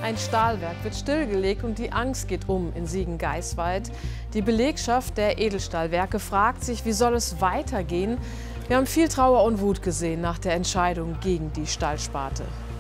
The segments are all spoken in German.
Ein Stahlwerk wird stillgelegt und die Angst geht um in Siegen-Geiswald. Die Belegschaft der Edelstahlwerke fragt sich, wie soll es weitergehen? Wir haben viel Trauer und Wut gesehen nach der Entscheidung gegen die Stahlsparte.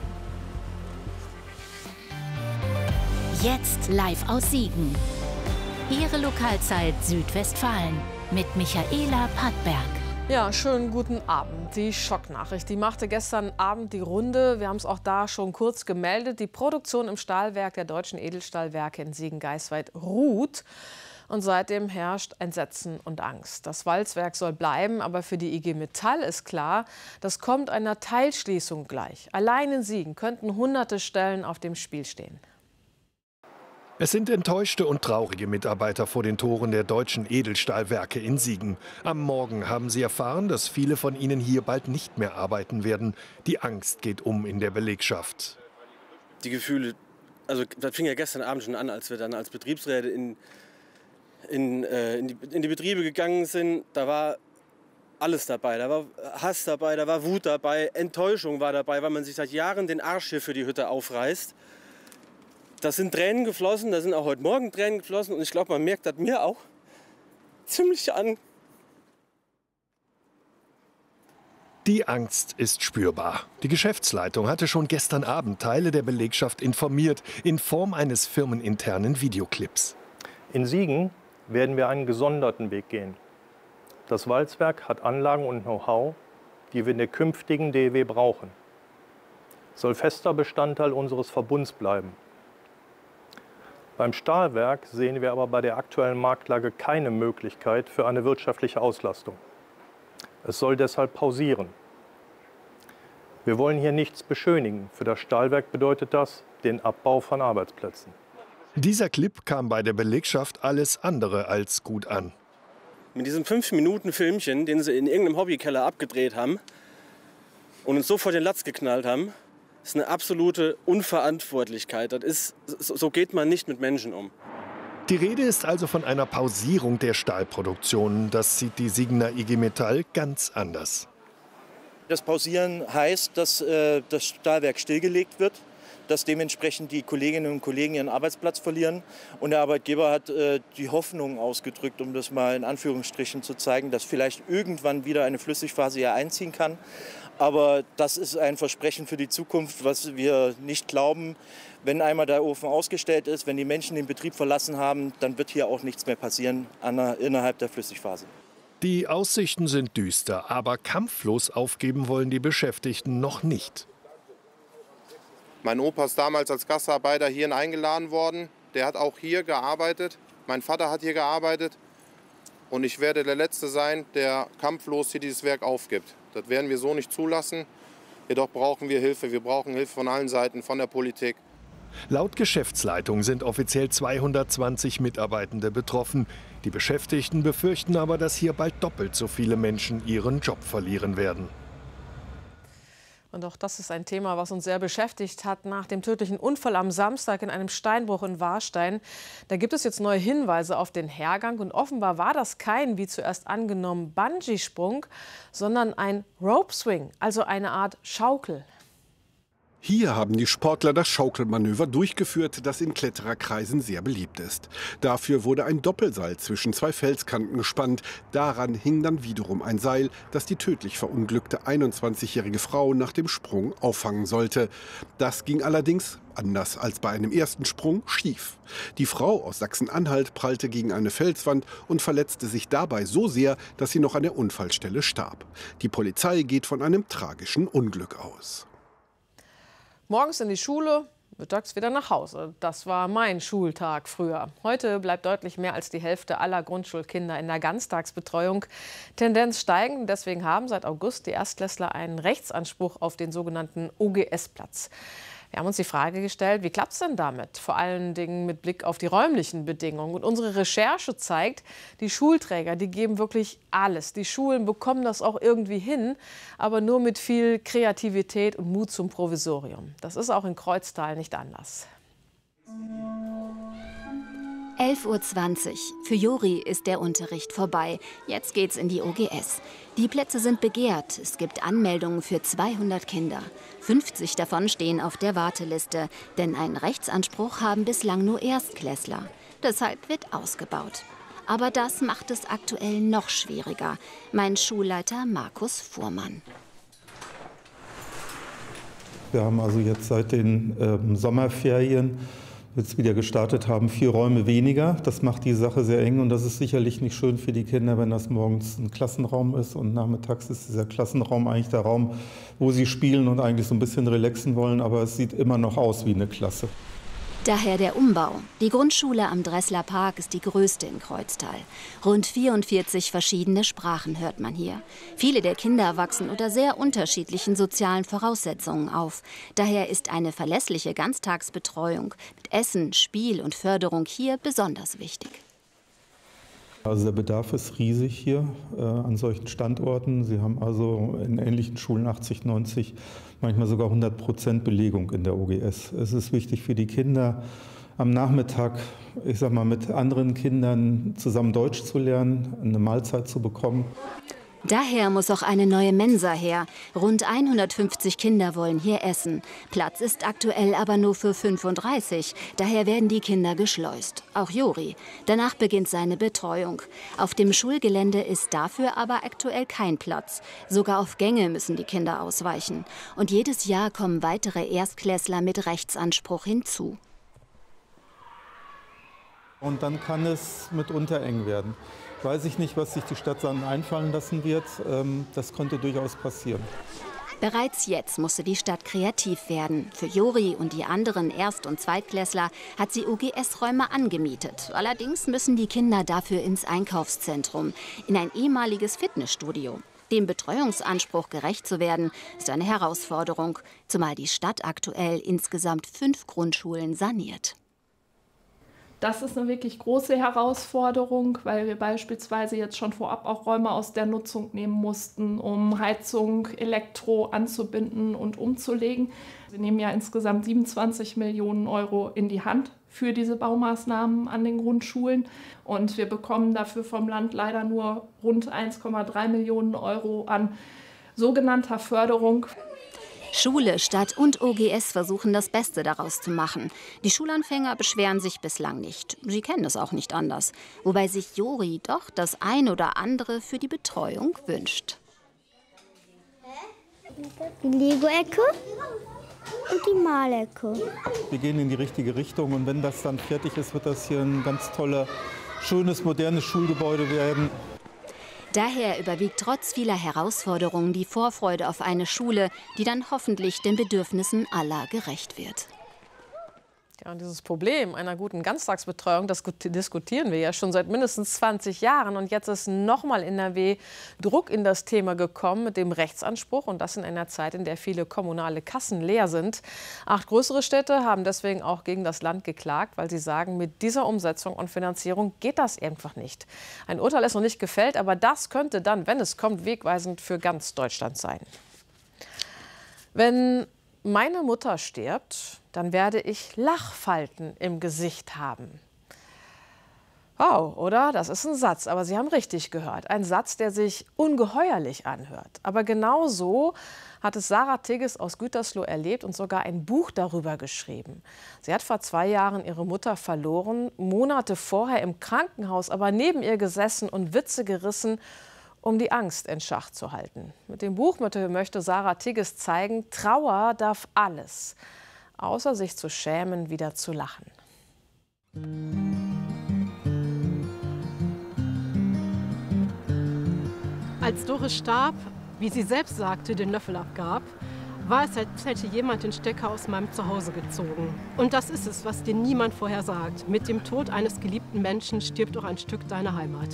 Jetzt live aus Siegen. Ihre Lokalzeit Südwestfalen mit Michaela Pattberg. Ja, schönen guten Abend. Die Schocknachricht, die machte gestern Abend die Runde. Wir haben es auch da schon kurz gemeldet. Die Produktion im Stahlwerk der Deutschen Edelstahlwerke in Siegen-Geiswald ruht. Und seitdem herrscht Entsetzen und Angst. Das Walzwerk soll bleiben, aber für die IG Metall ist klar, das kommt einer Teilschließung gleich. Allein in Siegen könnten hunderte Stellen auf dem Spiel stehen. Es sind enttäuschte und traurige Mitarbeiter vor den Toren der Deutschen Edelstahlwerke in Siegen. Am Morgen haben sie erfahren, dass viele von ihnen hier bald nicht mehr arbeiten werden. Die Angst geht um in der Belegschaft. Die Gefühle, also das fing ja gestern Abend schon an, als wir dann als Betriebsräte in die Betriebe gegangen sind. Da war alles dabei. Da war Hass dabei, da war Wut dabei, Enttäuschung war dabei, weil man sich seit Jahren den Arsch hier für die Hütte aufreißt. Da sind Tränen geflossen, da sind auch heute Morgen Tränen geflossen und ich glaube, man merkt das mir auch ziemlich an. Die Angst ist spürbar. Die Geschäftsleitung hatte schon gestern Abend Teile der Belegschaft informiert, in Form eines firmeninternen Videoclips. In Siegen werden wir einen gesonderten Weg gehen. Das Walzwerk hat Anlagen und Know-how, die wir in der künftigen DEW brauchen. Soll fester Bestandteil unseres Verbunds bleiben. Beim Stahlwerk sehen wir aber bei der aktuellen Marktlage keine Möglichkeit für eine wirtschaftliche Auslastung. Es soll deshalb pausieren. Wir wollen hier nichts beschönigen. Für das Stahlwerk bedeutet das den Abbau von Arbeitsplätzen. Dieser Clip kam bei der Belegschaft alles andere als gut an. Mit diesem 5-Minuten-Filmchen, den sie in irgendeinem Hobbykeller abgedreht haben und uns so vor den Latz geknallt haben, ist eine absolute Unverantwortlichkeit. So geht man nicht mit Menschen um. Die Rede ist also von einer Pausierung der Stahlproduktion. Das sieht die Siegener IG Metall ganz anders. Das Pausieren heißt, dass das Stahlwerk stillgelegt wird, dass dementsprechend die Kolleginnen und Kollegen ihren Arbeitsplatz verlieren. Und der Arbeitgeber hat die Hoffnung ausgedrückt, um das mal in Anführungsstrichen zu zeigen, dass vielleicht irgendwann wieder eine Flüssigphase hier einziehen kann. Aber das ist ein Versprechen für die Zukunft, was wir nicht glauben. Wenn einmal der Ofen ausgestellt ist, wenn die Menschen den Betrieb verlassen haben, dann wird hier auch nichts mehr passieren innerhalb der Flüssigphase. Die Aussichten sind düster, aber kampflos aufgeben wollen die Beschäftigten noch nicht. Mein Opa ist damals als Gastarbeiter hierhin eingeladen worden. Der hat auch hier gearbeitet. Mein Vater hat hier gearbeitet. Und ich werde der Letzte sein, der kampflos hier dieses Werk aufgibt. Das werden wir so nicht zulassen. Jedoch brauchen wir Hilfe. Wir brauchen Hilfe von allen Seiten, von der Politik. Laut Geschäftsleitung sind offiziell 220 Mitarbeitende betroffen. Die Beschäftigten befürchten aber, dass hier bald doppelt so viele Menschen ihren Job verlieren werden. Und auch das ist ein Thema, was uns sehr beschäftigt hat nach dem tödlichen Unfall am Samstag in einem Steinbruch in Warstein. Da gibt es jetzt neue Hinweise auf den Hergang. Und offenbar war das kein, wie zuerst angenommen, Bungee-Sprung, sondern ein Rope-Swing, also eine Art Schaukel. Hier haben die Sportler das Schaukelmanöver durchgeführt, das in Klettererkreisen sehr beliebt ist. Dafür wurde ein Doppelseil zwischen zwei Felskanten gespannt. Daran hing dann wiederum ein Seil, das die tödlich verunglückte 21-jährige Frau nach dem Sprung auffangen sollte. Das ging allerdings, anders als bei einem ersten Sprung, schief. Die Frau aus Sachsen-Anhalt prallte gegen eine Felswand und verletzte sich dabei so sehr, dass sie noch an der Unfallstelle starb. Die Polizei geht von einem tragischen Unglück aus. Morgens in die Schule, mittags wieder nach Hause. Das war mein Schultag früher. Heute bleibt deutlich mehr als die Hälfte aller Grundschulkinder in der Ganztagsbetreuung. Tendenz steigend. Deswegen haben seit August die Erstklässler einen Rechtsanspruch auf den sogenannten OGS-Platz. Wir haben uns die Frage gestellt, wie klappt es denn damit? Vor allen Dingen mit Blick auf die räumlichen Bedingungen. Und unsere Recherche zeigt, die Schulträger, die geben wirklich alles. Die Schulen bekommen das auch irgendwie hin, aber nur mit viel Kreativität und Mut zum Provisorium. Das ist auch in Kreuztal nicht anders. 11:20 Uhr. Für Jori ist der Unterricht vorbei. Jetzt geht's in die OGS. Die Plätze sind begehrt. Es gibt Anmeldungen für 200 Kinder. 50 davon stehen auf der Warteliste. Denn einen Rechtsanspruch haben bislang nur Erstklässler. Deshalb wird ausgebaut. Aber das macht es aktuell noch schwieriger. Mein Schulleiter Markus Fuhrmann. Wir haben also jetzt seit den Sommerferien jetzt wieder gestartet haben, 4 Räume weniger. Das macht die Sache sehr eng und das ist sicherlich nicht schön für die Kinder, wenn das morgens ein Klassenraum ist und nachmittags ist dieser Klassenraum eigentlich der Raum, wo sie spielen und eigentlich so ein bisschen relaxen wollen, aber es sieht immer noch aus wie eine Klasse. Daher der Umbau. Die Grundschule am Dressler Park ist die größte in Kreuztal. Rund 44 verschiedene Sprachen hört man hier. Viele der Kinder wachsen unter sehr unterschiedlichen sozialen Voraussetzungen auf. Daher ist eine verlässliche Ganztagsbetreuung mit Essen, Spiel und Förderung hier besonders wichtig. Also der Bedarf ist riesig hier an solchen Standorten. Sie haben also in ähnlichen Schulen 80, 90, manchmal sogar 100% Belegung in der OGS. Es ist wichtig für die Kinder, am Nachmittag, ich sag mal, mit anderen Kindern zusammen Deutsch zu lernen, eine Mahlzeit zu bekommen. Daher muss auch eine neue Mensa her. Rund 150 Kinder wollen hier essen. Platz ist aktuell aber nur für 35. Daher werden die Kinder geschleust. Auch Jori. Danach beginnt seine Betreuung. Auf dem Schulgelände ist dafür aber aktuell kein Platz. Sogar auf Gänge müssen die Kinder ausweichen. Und jedes Jahr kommen weitere Erstklässler mit Rechtsanspruch hinzu. Und dann kann es mitunter eng werden. Weiß ich nicht, was sich die Stadt dann einfallen lassen wird. Das könnte durchaus passieren. Bereits jetzt musste die Stadt kreativ werden. Für Jori und die anderen Erst- und Zweitklässler hat sie OGS-Räume angemietet. Allerdings müssen die Kinder dafür ins Einkaufszentrum, in ein ehemaliges Fitnessstudio. Dem Betreuungsanspruch gerecht zu werden, ist eine Herausforderung, zumal die Stadt aktuell insgesamt 5 Grundschulen saniert. Das ist eine wirklich große Herausforderung, weil wir beispielsweise jetzt schon vorab auch Räume aus der Nutzung nehmen mussten, um Heizung, Elektro anzubinden und umzulegen. Wir nehmen ja insgesamt 27 Millionen Euro in die Hand für diese Baumaßnahmen an den Grundschulen. Und wir bekommen dafür vom Land leider nur rund 1,3 Millionen Euro an sogenannter Förderung. Schule, Stadt und OGS versuchen das Beste daraus zu machen. Die Schulanfänger beschweren sich bislang nicht. Sie kennen es auch nicht anders. Wobei sich Jori doch das ein oder andere für die Betreuung wünscht. Die Lego-Ecke und die Malecke. Wir gehen in die richtige Richtung und wenn das dann fertig ist, wird das hier ein ganz toller, schönes, modernes Schulgebäude werden. Daher überwiegt trotz vieler Herausforderungen die Vorfreude auf eine Schule, die dann hoffentlich den Bedürfnissen aller gerecht wird. Ja, und dieses Problem einer guten Ganztagsbetreuung, das diskutieren wir ja schon seit mindestens 20 Jahren. Und jetzt ist nochmal in NRW Druck in das Thema gekommen mit dem Rechtsanspruch. Und das in einer Zeit, in der viele kommunale Kassen leer sind. 8 größere Städte haben deswegen auch gegen das Land geklagt, weil sie sagen, mit dieser Umsetzung und Finanzierung geht das einfach nicht. Ein Urteil ist noch nicht gefällt, aber das könnte dann, wenn es kommt, wegweisend für ganz Deutschland sein. Wenn meine Mutter stirbt, dann werde ich Lachfalten im Gesicht haben. Wow, oder? Das ist ein Satz, aber Sie haben richtig gehört. Ein Satz, der sich ungeheuerlich anhört. Aber genau so hat es Sarah Tigges aus Gütersloh erlebt und sogar ein Buch darüber geschrieben. Sie hat vor 2 Jahren ihre Mutter verloren, Monate vorher im Krankenhaus, aber neben ihr gesessen und Witze gerissen, um die Angst in Schach zu halten. Mit dem Buch möchte Sarah Tigges zeigen, Trauer darf alles, außer sich zu schämen, wieder zu lachen. Als Doris starb, wie sie selbst sagte, den Löffel abgab, war es, als hätte jemand den Stecker aus meinem Zuhause gezogen. Und das ist es, was dir niemand vorher sagt. Mit dem Tod eines geliebten Menschen stirbt auch ein Stück deiner Heimat.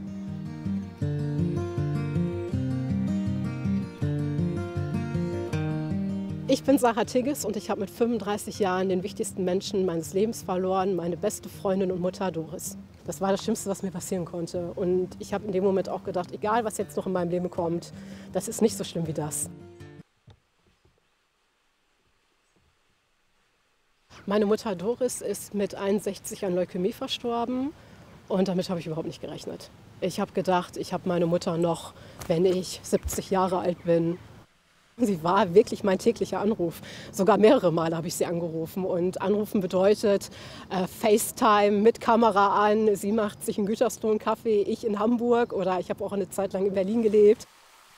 Ich bin Sarah Tigges und ich habe mit 35 Jahren den wichtigsten Menschen meines Lebens verloren, meine beste Freundin und Mutter Doris. Das war das Schlimmste, was mir passieren konnte. Und ich habe in dem Moment auch gedacht, egal was jetzt noch in meinem Leben kommt, das ist nicht so schlimm wie das. Meine Mutter Doris ist mit 61 an Leukämie verstorben und damit habe ich überhaupt nicht gerechnet. Ich habe gedacht, ich habe meine Mutter noch, wenn ich 70 Jahre alt bin. Sie war wirklich mein täglicher Anruf. Sogar mehrere Male habe ich sie angerufen. Und anrufen bedeutet FaceTime mit Kamera an. Sie macht sich in Gütersloh einen Kaffee, ich in Hamburg. Oder ich habe auch eine Zeit lang in Berlin gelebt.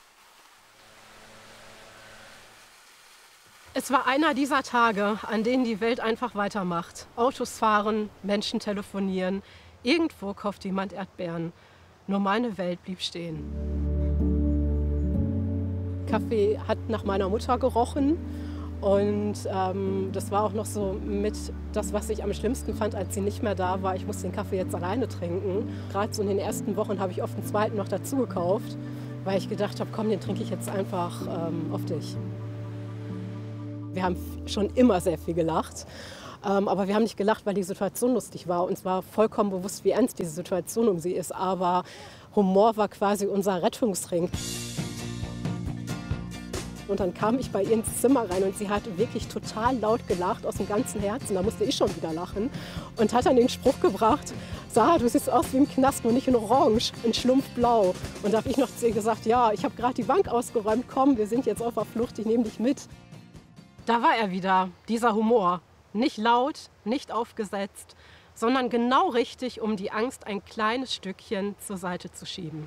Es war einer dieser Tage, an denen die Welt einfach weitermacht. Autos fahren, Menschen telefonieren. Irgendwo kauft jemand Erdbeeren. Nur meine Welt blieb stehen. Kaffee hat nach meiner Mutter gerochen und das war auch noch so mit das, was ich am schlimmsten fand, als sie nicht mehr da war. Ich musste den Kaffee jetzt alleine trinken. Gerade so in den ersten Wochen habe ich oft einen zweiten noch dazu gekauft, weil ich gedacht habe, komm, den trinke ich jetzt einfach auf dich. Wir haben schon immer sehr viel gelacht. Aber wir haben nicht gelacht, weil die Situation lustig war. Uns war vollkommen bewusst, wie ernst diese Situation um sie ist. Aber Humor war quasi unser Rettungsring. Und dann kam ich bei ihr ins Zimmer rein und sie hat wirklich total laut gelacht, aus dem ganzen Herzen. Da musste ich schon wieder lachen. Und hat dann den Spruch gebracht, Sarah, du siehst aus wie im Knast, nur nicht in Orange, in Schlumpfblau. Und da habe ich noch zu ihr gesagt, ja, ich habe gerade die Bank ausgeräumt, komm, wir sind jetzt auf der Flucht, ich nehme dich mit. Da war er wieder, dieser Humor. Nicht laut, nicht aufgesetzt, sondern genau richtig, um die Angst ein kleines Stückchen zur Seite zu schieben.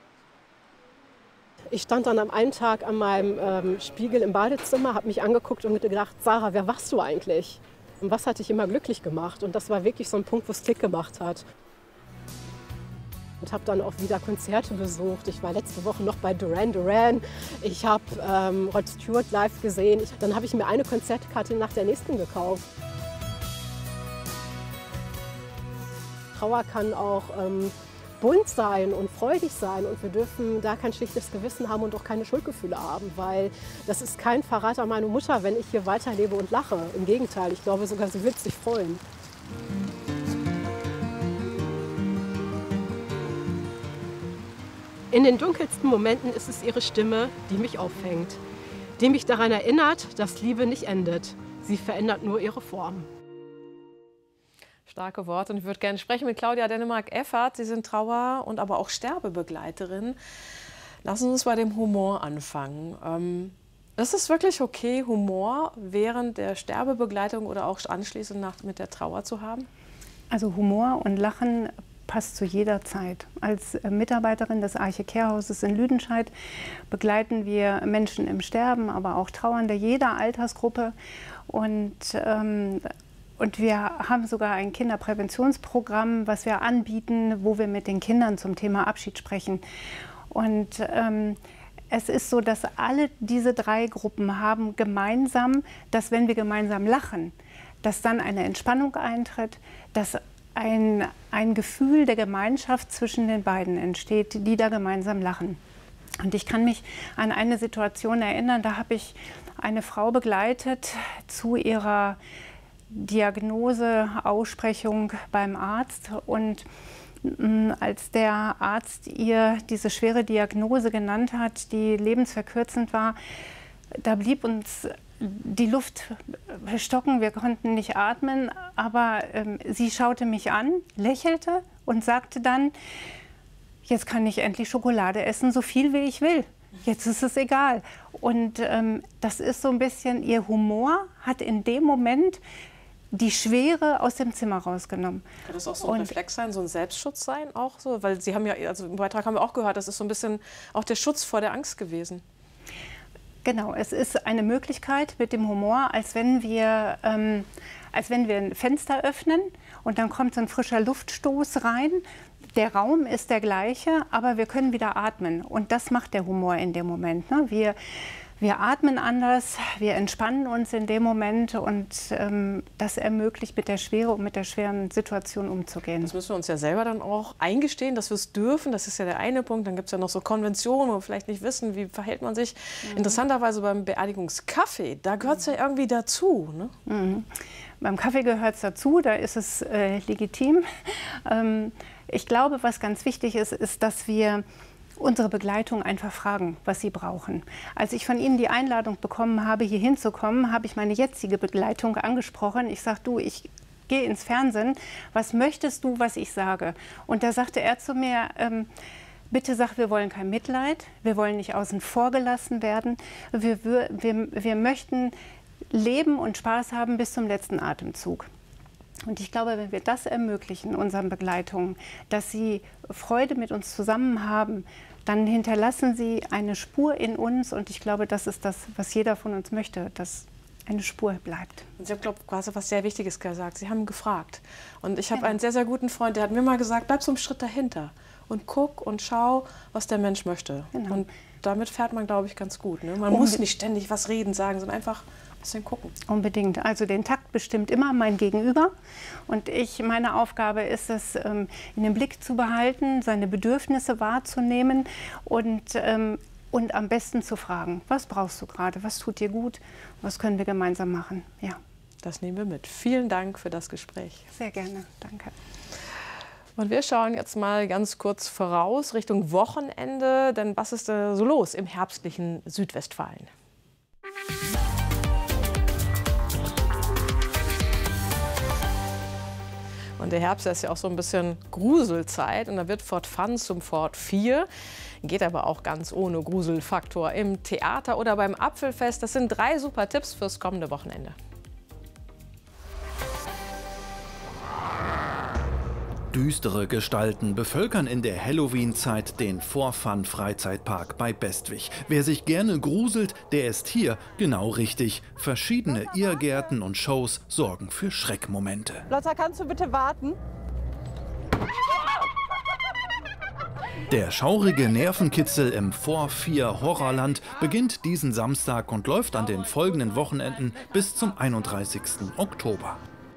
Ich stand dann am einen Tag an meinem Spiegel im Badezimmer, habe mich angeguckt und gedacht, Sarah, wer warst du eigentlich? Und was hat dich immer glücklich gemacht? Und das war wirklich so ein Punkt, wo es Klick gemacht hat. Und habe dann auch wieder Konzerte besucht. Ich war letzte Woche noch bei Duran Duran. Ich habe Rod Stewart live gesehen. Dann habe ich mir eine Konzertkarte nach der nächsten gekauft. Trauer kann auch bunt sein und freudig sein und wir dürfen da kein schlechtes Gewissen haben und auch keine Schuldgefühle haben, weil das ist kein Verrat an meine Mutter, wenn ich hier weiterlebe und lache. Im Gegenteil, ich glaube sogar, sie wird sich freuen. In den dunkelsten Momenten ist es ihre Stimme, die mich auffängt, die mich daran erinnert, dass Liebe nicht endet. Sie verändert nur ihre Form. Starke Worte. Und ich würde gerne sprechen mit Claudia Dennemark-Effert. Sie sind Trauer- und aber auch Sterbebegleiterin. Lassen Sie uns bei dem Humor anfangen. Ist es wirklich okay, Humor während der Sterbebegleitung oder auch anschließend mit der Trauer zu haben? Also Humor und Lachen passt zu jeder Zeit. Als Mitarbeiterin des Arche Care-Hauses in Lüdenscheid begleiten wir Menschen im Sterben, aber auch Trauernde jeder Altersgruppe. Und wir haben sogar ein Kinderpräventionsprogramm, was wir anbieten, wo wir mit den Kindern zum Thema Abschied sprechen. Und es ist so, dass alle diese drei Gruppen haben gemeinsam, dass wenn wir gemeinsam lachen, dass dann eine Entspannung eintritt, dass ein Gefühl der Gemeinschaft zwischen den beiden entsteht, die da gemeinsam lachen. Und ich kann mich an eine Situation erinnern, da habe ich eine Frau begleitet zu ihrer Diagnoseaussprechung beim Arzt und als der Arzt ihr diese schwere Diagnose genannt hat, die lebensverkürzend war, da blieb uns die Luft stocken, wir konnten nicht atmen, aber sie schaute mich an, lächelte und sagte dann, jetzt kann ich endlich Schokolade essen, so viel wie ich will. Jetzt ist es egal. Und das ist so ein bisschen, ihr Humor hat in dem Moment die Schwere aus dem Zimmer rausgenommen. Kann das auch so ein Reflex sein, so ein Selbstschutz sein? Auch so? Weil Sie haben ja, also im Beitrag haben wir auch gehört, das ist so ein bisschen auch der Schutz vor der Angst gewesen. Genau, es ist eine Möglichkeit mit dem Humor, als wenn wir ein Fenster öffnen und dann kommt so ein frischer Luftstoß rein. Der Raum ist der gleiche, aber wir können wieder atmen. Und das macht der Humor in dem Moment. Ne? Wir atmen anders, wir entspannen uns in dem Moment und das ermöglicht mit der Schwere und mit der schweren Situation umzugehen. Das müssen wir uns ja selber dann auch eingestehen, dass wir es dürfen. Das ist ja der eine Punkt. Dann gibt es ja noch so Konventionen, wo wir vielleicht nicht wissen, wie verhält man sich. Interessanterweise beim Beerdigungskaffee, da gehört es ja irgendwie dazu. Ne? Beim Kaffee gehört es dazu, da ist es legitim. Ich glaube, was ganz wichtig ist, ist, dass wir unsere Begleitung einfach fragen, was sie brauchen. Als ich von Ihnen die Einladung bekommen habe, hier hinzukommen, habe ich meine jetzige Begleitung angesprochen. Ich sage, du, ich gehe ins Fernsehen, was möchtest du, was ich sage? Und da sagte er zu mir, bitte sag, wir wollen kein Mitleid, wir wollen nicht außen vor gelassen werden, wir möchten leben und Spaß haben bis zum letzten Atemzug. Und ich glaube, wenn wir das ermöglichen, unseren Begleitungen, dass sie Freude mit uns zusammen haben, dann hinterlassen sie eine Spur in uns. Und ich glaube, das ist das, was jeder von uns möchte, dass eine Spur bleibt. Und Sie haben, glaube ich, quasi was sehr Wichtiges gesagt. Sie haben gefragt. Und ich habe einen sehr, sehr guten Freund, der hat mir mal gesagt, bleib so einen Schritt dahinter und guck und schau, was der Mensch möchte. Genau. Und damit fährt man, glaube ich, ganz gut. Ne? Man muss nicht ständig was reden, sagen, sondern einfach ein bisschen gucken. Unbedingt. Also den Takt bestimmt immer mein Gegenüber. Und meine Aufgabe ist es, in den Blick zu behalten, seine Bedürfnisse wahrzunehmen und am besten zu fragen, was brauchst du gerade, was tut dir gut, was können wir gemeinsam machen. Ja. Das nehmen wir mit. Vielen Dank für das Gespräch. Sehr gerne. Danke. Und wir schauen jetzt mal ganz kurz voraus Richtung Wochenende. Denn was ist da so los im herbstlichen Südwestfalen? Und der Herbst ist ja auch so ein bisschen Gruselzeit. Und da wird Fort Fun zum Fort 4. Geht aber auch ganz ohne Gruselfaktor im Theater oder beim Apfelfest. Das sind 3 super Tipps fürs kommende Wochenende. Düstere Gestalten bevölkern in der Halloween-Zeit den For-Fun-Freizeitpark bei Bestwig. Wer sich gerne gruselt, der ist hier genau richtig. Verschiedene Irrgärten und Shows sorgen für Schreckmomente. Lotta, kannst du bitte warten? Der schaurige Nervenkitzel im For-4 Horrorland beginnt diesen Samstag und läuft an den folgenden Wochenenden bis zum 31. Oktober.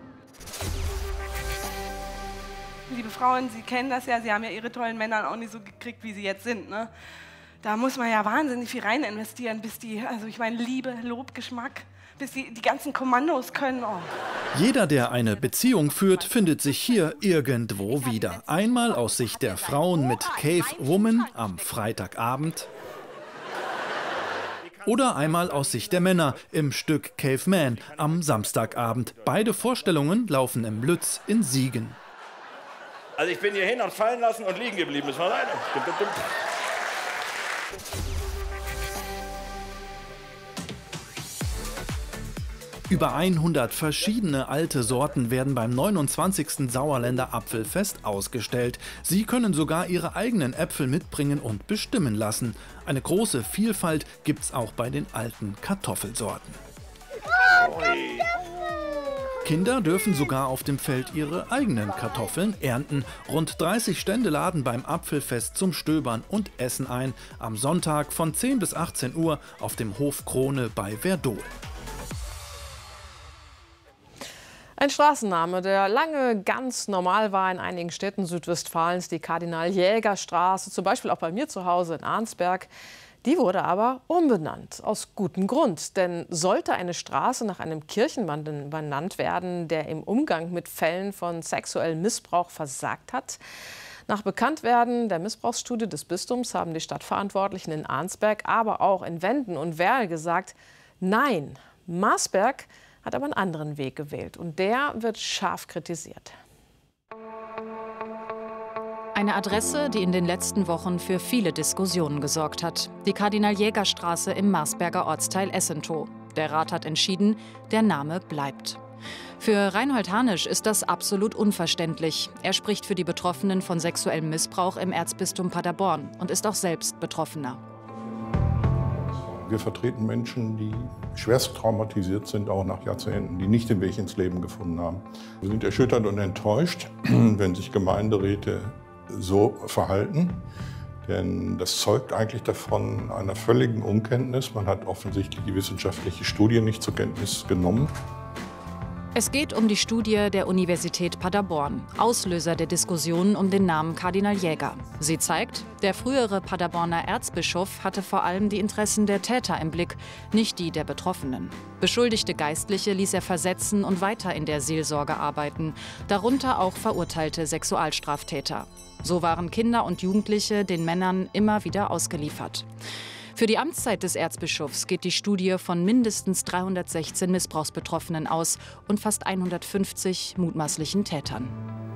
Liebe Frauen, Sie kennen das ja, Sie haben ja Ihre tollen Männer auch nicht so gekriegt, wie sie jetzt sind. Ne? Da muss man ja wahnsinnig viel rein investieren, bis die, also ich meine Liebe, Lob, Geschmack, bis die ganzen Kommandos können. Oh. Jeder, der eine Beziehung führt, findet sich hier irgendwo wieder. Einmal aus Sicht der Frauen mit Cave Woman am Freitagabend oder einmal aus Sicht der Männer im Stück Cave Man am Samstagabend. Beide Vorstellungen laufen im Lütz in Siegen. Also ich bin hier hin und fallen lassen und liegen geblieben. Das war leider. Über 100 verschiedene alte Sorten werden beim 29. Sauerländer Apfelfest ausgestellt. Sie können sogar ihre eigenen Äpfel mitbringen und bestimmen lassen. Eine große Vielfalt gibt's auch bei den alten Kartoffelsorten. Kinder dürfen sogar auf dem Feld ihre eigenen Kartoffeln ernten. Rund 30 Stände laden beim Apfelfest zum Stöbern und Essen ein. Am Sonntag von 10 bis 18 Uhr auf dem Hof Krone bei Werdohl. Ein Straßenname, der lange ganz normal war in einigen Städten Südwestfalens, die Kardinal-Jäger-Straße, zum Beispiel auch bei mir zu Hause in Arnsberg. Die wurde aber umbenannt, aus gutem Grund. Denn sollte eine Straße nach einem Kirchenmann benannt werden, der im Umgang mit Fällen von sexuellem Missbrauch versagt hat? Nach Bekanntwerden der Missbrauchsstudie des Bistums haben die Stadtverantwortlichen in Arnsberg, aber auch in Wenden und Werl gesagt, nein, Marsberg hat aber einen anderen Weg gewählt. Und der wird scharf kritisiert. Eine Adresse, die in den letzten Wochen für viele Diskussionen gesorgt hat. Die Kardinal-Jäger-Straße im Marsberger Ortsteil Essentow. Der Rat hat entschieden, der Name bleibt. Für Reinhold Harnisch ist das absolut unverständlich. Er spricht für die Betroffenen von sexuellem Missbrauch im Erzbistum Paderborn und ist auch selbst Betroffener. Wir vertreten Menschen, die schwerst traumatisiert sind, auch nach Jahrzehnten, die nicht den Weg ins Leben gefunden haben. Wir sind erschüttert und enttäuscht, wenn sich Gemeinderäte so verhalten. Denn das zeugt eigentlich davon einer völligen Unkenntnis. Man hat offensichtlich die wissenschaftliche Studie nicht zur Kenntnis genommen. Es geht um die Studie der Universität Paderborn, Auslöser der Diskussionen um den Namen Kardinal Jäger. Sie zeigt, der frühere Paderborner Erzbischof hatte vor allem die Interessen der Täter im Blick, nicht die der Betroffenen. Beschuldigte Geistliche ließ er versetzen und weiter in der Seelsorge arbeiten, darunter auch verurteilte Sexualstraftäter. So waren Kinder und Jugendliche den Männern immer wieder ausgeliefert. Für die Amtszeit des Erzbischofs geht die Studie von mindestens 316 Missbrauchsbetroffenen aus und fast 150 mutmaßlichen Tätern.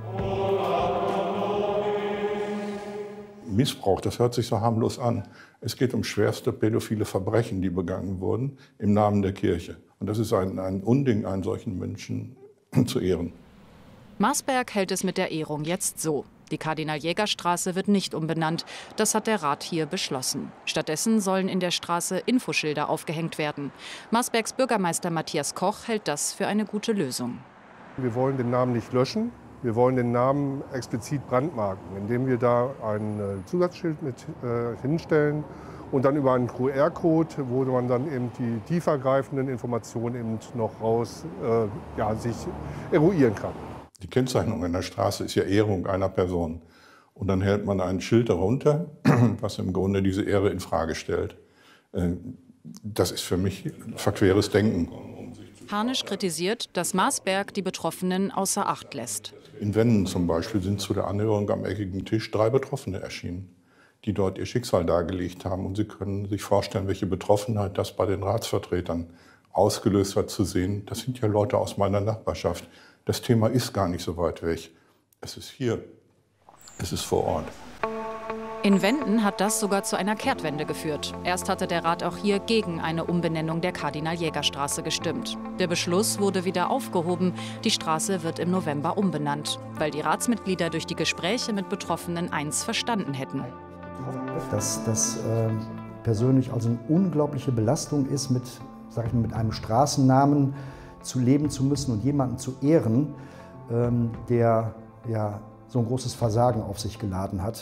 Missbrauch, das hört sich so harmlos an. Es geht um schwerste pädophile Verbrechen, die begangen wurden im Namen der Kirche. Und das ist ein Unding, einen solchen Menschen zu ehren. Marsberg hält es mit der Ehrung jetzt so. Die Kardinal-Jäger-Straße wird nicht umbenannt. Das hat der Rat hier beschlossen. Stattdessen sollen in der Straße Infoschilder aufgehängt werden. Marsbergs Bürgermeister Matthias Koch hält das für eine gute Lösung. Wir wollen den Namen nicht löschen. Wir wollen den Namen explizit brandmarken, indem wir da ein Zusatzschild mit hinstellen und dann über einen QR-Code, wo man dann eben die tiefergreifenden Informationen eben noch sich eruieren kann. Die Kennzeichnung einer Straße ist ja Ehrung einer Person. Und dann hält man ein Schild darunter, was im Grunde diese Ehre in Frage stellt. Das ist für mich verqueres Denken. Harnisch kritisiert, dass Marsberg die Betroffenen außer Acht lässt. In Wenden zum Beispiel sind zu der Anhörung am eckigen Tisch 3 Betroffene erschienen, die dort ihr Schicksal dargelegt haben. Und Sie können sich vorstellen, welche Betroffenheit das bei den Ratsvertretern ausgelöst hat, zu sehen. Das sind ja Leute aus meiner Nachbarschaft. Das Thema ist gar nicht so weit weg. Es ist hier, es ist vor Ort. In Wenden hat das sogar zu einer Kehrtwende geführt. Erst hatte der Rat auch hier gegen eine Umbenennung der Kardinal-Jäger-Straße gestimmt. Der Beschluss wurde wieder aufgehoben. Die Straße wird im November umbenannt, weil die Ratsmitglieder durch die Gespräche mit Betroffenen eins verstanden hätten. Dass das persönlich also eine unglaubliche Belastung ist, mit einem Straßennamen zu leben zu müssen und jemanden zu ehren, der ja so ein großes Versagen auf sich geladen hat.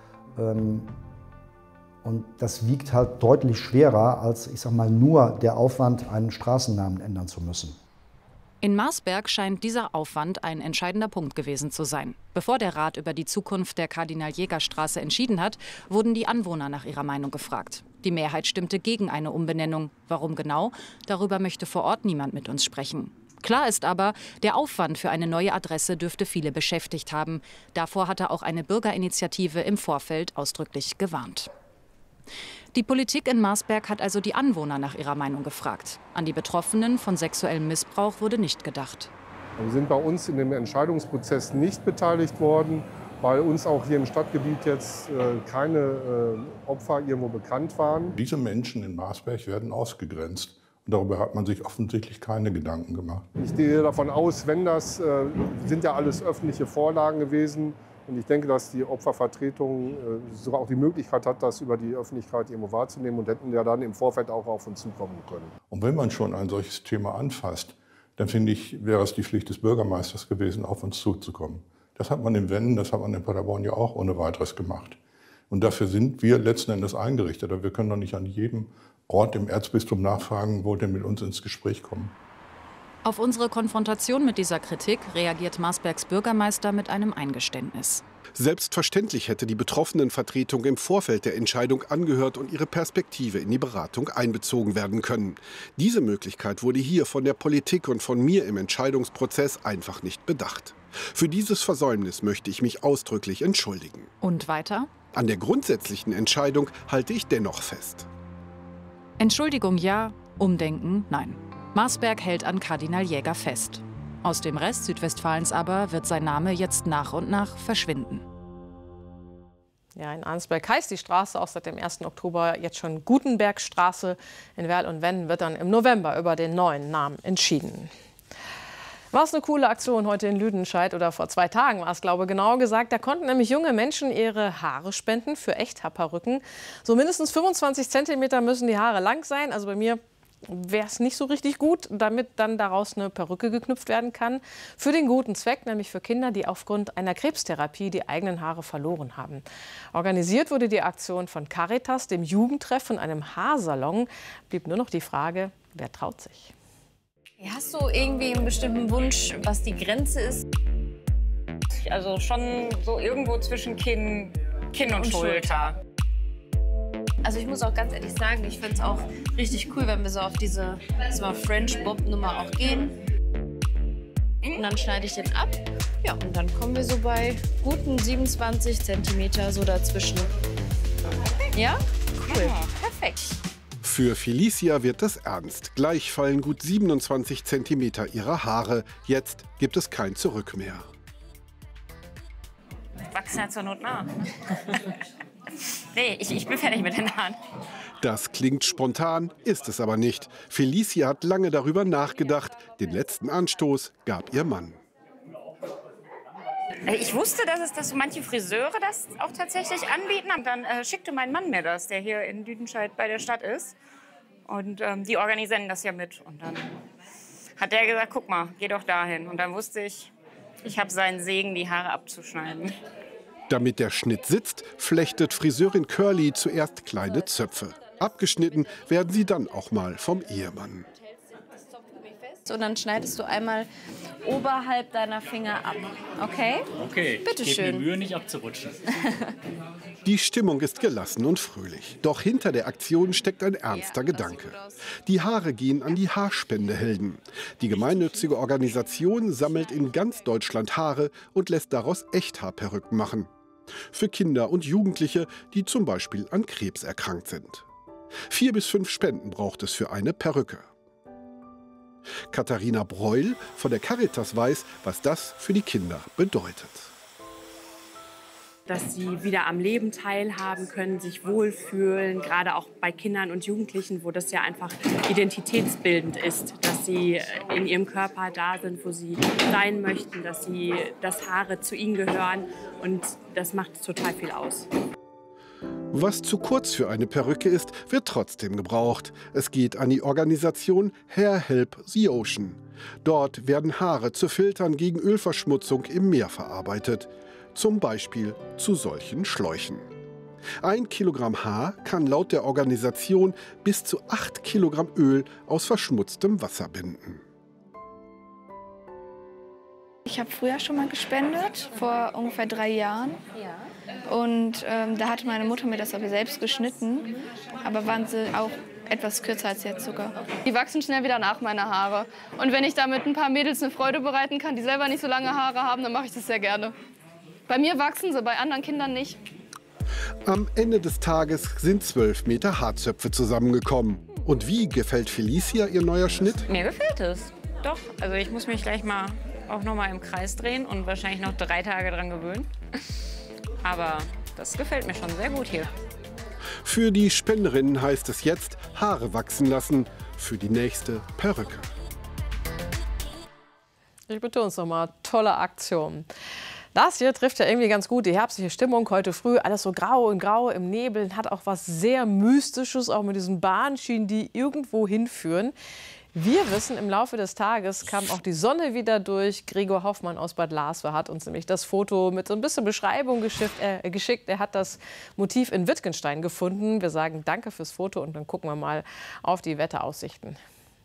Und das wiegt halt deutlich schwerer als, nur der Aufwand, einen Straßennamen ändern zu müssen. In Marsberg scheint dieser Aufwand ein entscheidender Punkt gewesen zu sein. Bevor der Rat über die Zukunft der Kardinal-Jäger-Straße entschieden hat, wurden die Anwohner nach ihrer Meinung gefragt. Die Mehrheit stimmte gegen eine Umbenennung. Warum genau? Darüber möchte vor Ort niemand mit uns sprechen. Klar ist aber, der Aufwand für eine neue Adresse dürfte viele beschäftigt haben. Davor hatte auch eine Bürgerinitiative im Vorfeld ausdrücklich gewarnt. Die Politik in Marsberg hat also die Anwohner nach ihrer Meinung gefragt. An die Betroffenen von sexuellem Missbrauch wurde nicht gedacht. Wir sind bei uns in dem Entscheidungsprozess nicht beteiligt worden, weil uns auch hier im Stadtgebiet jetzt keine Opfer irgendwo bekannt waren. Diese Menschen in Marsberg werden ausgegrenzt. Und darüber hat man sich offensichtlich keine Gedanken gemacht. Ich gehe davon aus, wenn das sind ja alles öffentliche Vorlagen gewesen. Und ich denke, dass die Opfervertretung sogar auch die Möglichkeit hat, das über die Öffentlichkeit irgendwo wahrzunehmen und hätten ja dann im Vorfeld auch auf uns zukommen können. Und wenn man schon ein solches Thema anfasst, dann finde ich, wäre es die Pflicht des Bürgermeisters gewesen, auf uns zuzukommen. Das hat man in Wenden, das hat man in Paderborn ja auch ohne weiteres gemacht. Und dafür sind wir letzten Endes eingerichtet. Aber wir können doch nicht an jedem Ort im Erzbistum nachfragen, wollt ihr mit uns ins Gespräch kommen. Auf unsere Konfrontation mit dieser Kritik reagiert Marsbergs Bürgermeister mit einem Eingeständnis. Selbstverständlich hätte die Betroffenenvertretung im Vorfeld der Entscheidung angehört und ihre Perspektive in die Beratung einbezogen werden können. Diese Möglichkeit wurde hier von der Politik und von mir im Entscheidungsprozess einfach nicht bedacht. Für dieses Versäumnis möchte ich mich ausdrücklich entschuldigen. Und weiter? An der grundsätzlichen Entscheidung halte ich dennoch fest. Entschuldigung ja, Umdenken nein. Marsberg hält an Kardinal Jäger fest. Aus dem Rest Südwestfalens aber wird sein Name jetzt nach und nach verschwinden. Ja, in Arnsberg heißt die Straße auch seit dem 1. Oktober jetzt schon Gutenbergstraße. In Werl und Wenden wird dann im November über den neuen Namen entschieden. War es eine coole Aktion heute in Lüdenscheid oder vor 2 Tagen war es, glaube ich, genauer gesagt. Da konnten nämlich junge Menschen ihre Haare spenden für Echthaarperücken. So mindestens 25 cm müssen die Haare lang sein. Also bei mir wäre es nicht so richtig gut, damit dann daraus eine Perücke geknüpft werden kann. Für den guten Zweck, nämlich für Kinder, die aufgrund einer Krebstherapie die eigenen Haare verloren haben. Organisiert wurde die Aktion von Caritas, dem Jugendtreff und einem Haarsalon. Blieb nur noch die Frage, wer traut sich? Hast du irgendwie einen bestimmten Wunsch, was die Grenze ist? Also schon so irgendwo zwischen Kinn und Schulter. Also ich muss auch ganz ehrlich sagen, ich finde es auch richtig cool, wenn wir so auf diese French Bob Nummer auch gehen. Und dann schneide ich den ab. Ja, und dann kommen wir so bei guten 27 cm so dazwischen. Ja? Cool. Ja, perfekt. Für Felicia wird es ernst. Gleich fallen gut 27 cm ihrer Haare. Jetzt gibt es kein Zurück mehr. Wachsen ja zur Not nach. Nee, ich bin fertig mit den Haaren. Das klingt spontan, ist es aber nicht. Felicia hat lange darüber nachgedacht. Den letzten Anstoß gab ihr Mann. Ich wusste, dass so manche Friseure das auch tatsächlich anbieten. Und dann schickte mein Mann mir das, der hier in Lüdenscheid bei der Stadt ist. Und die organisieren das ja mit. Und dann hat der gesagt, guck mal, geh doch dahin. Und dann wusste ich, ich habe seinen Segen, die Haare abzuschneiden. Damit der Schnitt sitzt, flechtet Friseurin Curly zuerst kleine Zöpfe. Abgeschnitten werden sie dann auch mal vom Ehemann. Und dann schneidest du einmal oberhalb deiner Finger ab. Okay? Okay, bitte ich schön. gebe mir Mühe, nicht abzurutschen. Die Stimmung ist gelassen und fröhlich. Doch hinter der Aktion steckt ein ernster Gedanke. Die Haare gehen an die Haarspendehelden. Die gemeinnützige Organisation sammelt in ganz Deutschland Haare und lässt daraus Echthaarperücken machen. Für Kinder und Jugendliche, die zum Beispiel an Krebs erkrankt sind. 4 bis 5 Spenden braucht es für eine Perücke. Katharina Breul von der Caritas weiß, was das für die Kinder bedeutet. Dass sie wieder am Leben teilhaben können, sich wohlfühlen, gerade auch bei Kindern und Jugendlichen, wo das ja einfach identitätsbildend ist, dass sie in ihrem Körper da sind, wo sie sein möchten, dass Haare zu ihnen gehören, und das macht total viel aus. Was zu kurz für eine Perücke ist, wird trotzdem gebraucht. Es geht an die Organisation Hair Help the Ocean. Dort werden Haare zu Filtern gegen Ölverschmutzung im Meer verarbeitet. Zum Beispiel zu solchen Schläuchen. 1 Kilogramm Haar kann laut der Organisation bis zu 8 Kilogramm Öl aus verschmutztem Wasser binden. Ich habe früher schon mal gespendet, vor ungefähr 3 Jahren. Und da hatte meine Mutter mir das aber selbst geschnitten. Aber waren sie auch etwas kürzer als jetzt sogar. Die wachsen schnell wieder nach, meine Haare. Und wenn ich damit ein paar Mädels eine Freude bereiten kann, die selber nicht so lange Haare haben, dann mache ich das sehr gerne. Bei mir wachsen sie, bei anderen Kindern nicht. Am Ende des Tages sind 12 Meter Haarzöpfe zusammengekommen. Und wie gefällt Felicia ihr neuer Schnitt? Mir gefällt es. Doch, also ich muss mich gleich mal auch noch mal im Kreis drehen und wahrscheinlich noch 3 Tage dran gewöhnen. Aber das gefällt mir schon sehr gut hier. Für die Spenderinnen heißt es jetzt Haare wachsen lassen für die nächste Perücke. Ich betone es nochmal, tolle Aktion. Das hier trifft ja irgendwie ganz gut die herbstliche Stimmung heute früh. Alles so grau und grau im Nebel, hat auch was sehr Mystisches, auch mit diesen Bahnschienen, die irgendwo hinführen. Wir wissen, im Laufe des Tages kam auch die Sonne wieder durch. Gregor Hoffmann aus Bad Larsvær hat uns nämlich das Foto mit so ein bisschen Beschreibung geschickt. Er hat das Motiv in Wittgenstein gefunden. Wir sagen danke fürs Foto und dann gucken wir mal auf die Wetteraussichten.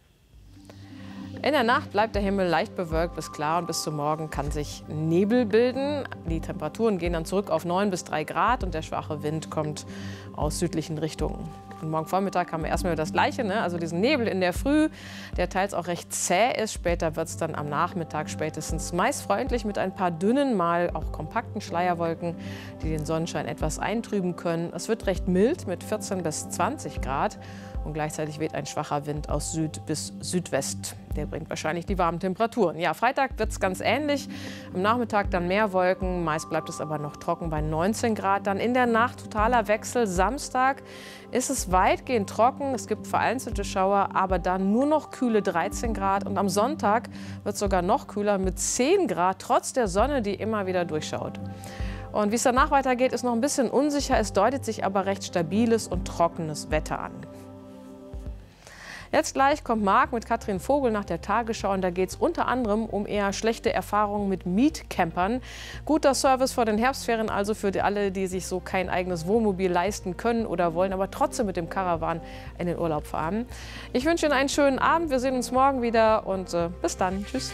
In der Nacht bleibt der Himmel leicht bewölkt bis klar und bis zum Morgen kann sich Nebel bilden. Die Temperaturen gehen dann zurück auf 9 bis 3 Grad und der schwache Wind kommt aus südlichen Richtungen. Und morgen Vormittag haben wir erstmal das Gleiche, ne? Also diesen Nebel in der Früh, der teils auch recht zäh ist. Später wird es dann am Nachmittag spätestens meist freundlich mit ein paar dünnen, mal auch kompakten Schleierwolken, die den Sonnenschein etwas eintrüben können. Es wird recht mild mit 14 bis 20 Grad. Und gleichzeitig weht ein schwacher Wind aus Süd bis Südwest. Der bringt wahrscheinlich die warmen Temperaturen. Ja, Freitag wird es ganz ähnlich. Am Nachmittag dann mehr Wolken. Meist bleibt es aber noch trocken bei 19 Grad. Dann in der Nacht totaler Wechsel. Samstag ist es weitgehend trocken. Es gibt vereinzelte Schauer, aber dann nur noch kühle 13 Grad. Und am Sonntag wird es sogar noch kühler mit 10 Grad, trotz der Sonne, die immer wieder durchschaut. Und wie es danach weitergeht, ist noch ein bisschen unsicher. Es deutet sich aber recht stabiles und trockenes Wetter an. Jetzt gleich kommt Marc mit Katrin Vogel nach der Tagesschau und da geht es unter anderem um eher schlechte Erfahrungen mit Mietcampern. Guter Service vor den Herbstferien also für alle, die sich so kein eigenes Wohnmobil leisten können oder wollen, aber trotzdem mit dem Caravan in den Urlaub fahren. Ich wünsche Ihnen einen schönen Abend. Wir sehen uns morgen wieder und bis dann. Tschüss.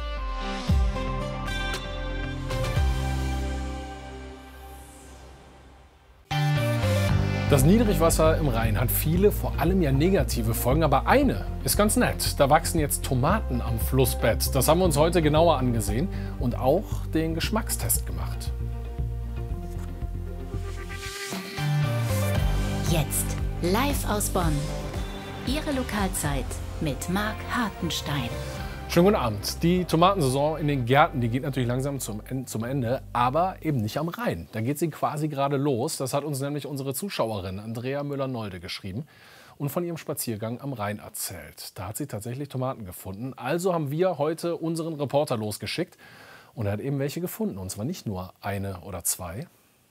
Das Niedrigwasser im Rhein hat viele, vor allem ja negative Folgen, aber eine ist ganz nett. Da wachsen jetzt Tomaten am Flussbett. Das haben wir uns heute genauer angesehen und auch den Geschmackstest gemacht. Jetzt live aus Bonn. Ihre Lokalzeit mit Marc Hartenstein. Schönen guten Abend. Die Tomatensaison in den Gärten, die geht natürlich langsam zum Ende, aber eben nicht am Rhein. Da geht sie quasi gerade los. Das hat uns nämlich unsere Zuschauerin Andrea Müller-Nolde geschrieben und von ihrem Spaziergang am Rhein erzählt. Da hat sie tatsächlich Tomaten gefunden. Also haben wir heute unseren Reporter losgeschickt und er hat eben welche gefunden. Und zwar nicht nur eine oder zwei.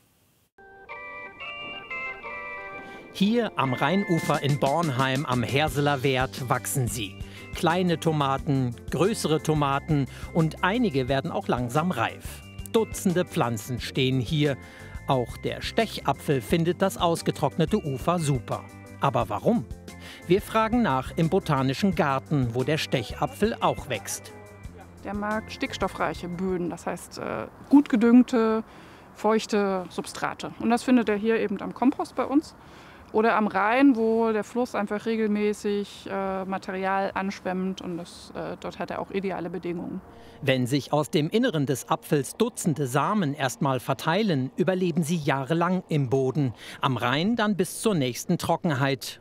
Hier am Rheinufer in Bornheim am Herseler Wert wachsen sie. Kleine Tomaten, größere Tomaten und einige werden auch langsam reif. Dutzende Pflanzen stehen hier. Auch der Stechapfel findet das ausgetrocknete Ufer super. Aber warum? Wir fragen nach im Botanischen Garten, wo der Stechapfel auch wächst. Der mag stickstoffreiche Böden, das heißt gut gedüngte, feuchte Substrate. Und das findet er hier eben am Kompost bei uns. Oder am Rhein, wo der Fluss einfach regelmäßig Material anschwemmt und dort hat er auch ideale Bedingungen. Wenn sich aus dem Inneren des Apfels Dutzende Samen erstmal verteilen, überleben sie jahrelang im Boden. Am Rhein dann bis zur nächsten Trockenheit